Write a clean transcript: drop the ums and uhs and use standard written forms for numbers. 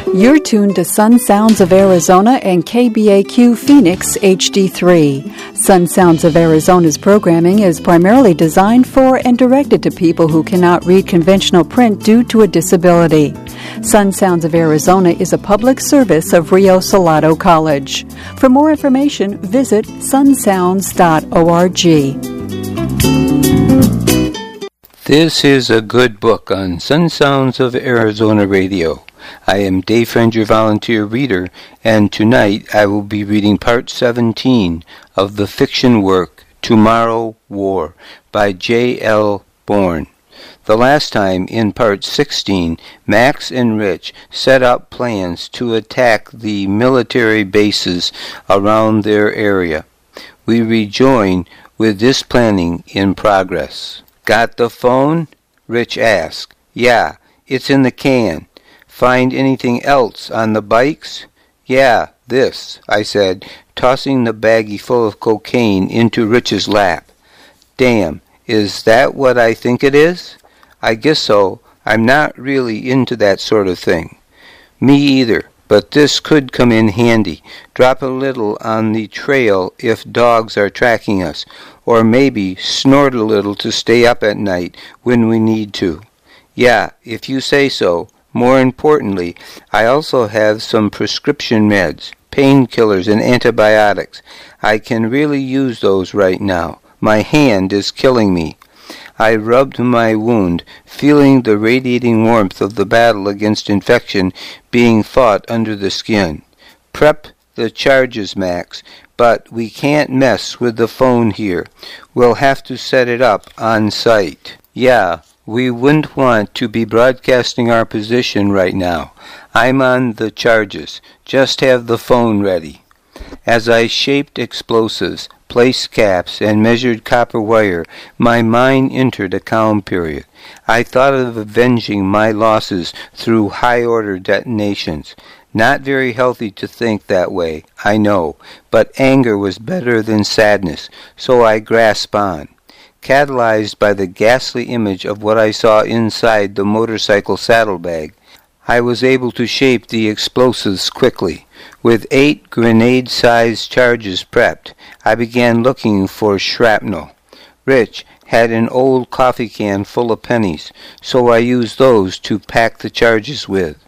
You're tuned to Sun Sounds of Arizona and KBAQ Phoenix HD3. Sun Sounds of Arizona's programming is primarily designed for and directed to people who cannot read conventional print due to a disability. Sun Sounds of Arizona is a public service of Rio Salado College. For more information, visit sunsounds.org. This is a good book on Sun Sounds of Arizona Radio. I am Dave Friend, your volunteer reader, and tonight I will be reading part 17 of the fiction work Tomorrow War by J.L. Bourne. The last time, in part 16, Max and Rich set up plans to attack the military bases around their area. We rejoin with this planning in progress. Got the phone? Rich asked. Yeah, it's in the can. Find anything else on the bikes? Yeah, this, I said, tossing the baggie full of cocaine into Rich's lap. Damn, is that what I think it is? I guess so. I'm not really into that sort of thing. Me either, but this could come in handy. Drop a little on the trail if dogs are tracking us, or maybe snort a little to stay up at night when we need to. Yeah, if you say so. More importantly, I also have some prescription meds, painkillers, and antibiotics. I can really use those right now. My hand is killing me. I rubbed my wound, feeling the radiating warmth of the battle against infection being fought under the skin. Prep the charges, Max, but we can't mess with the phone here. We'll have to set it up on site. Yeah. We wouldn't want to be broadcasting our position right now. I'm on the charges. Just have the phone ready. As I shaped explosives, placed caps, and measured copper wire, my mind entered a calm period. I thought of avenging my losses through high-order detonations. Not very healthy to think that way, I know, but anger was better than sadness, so I grasped on. Catalyzed by the ghastly image of what I saw inside the motorcycle saddlebag, I was able to shape the explosives quickly. With 8 grenade-sized charges prepped, I began looking for shrapnel. Rich had an old coffee can full of pennies, so I used those to pack the charges with.